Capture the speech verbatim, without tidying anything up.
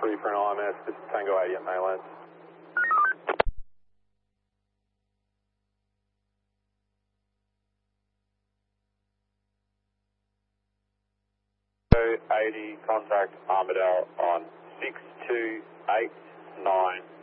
clear for an I M S. This is Tango eighty at mainland. eighty, contact Armidale on six two eight nine.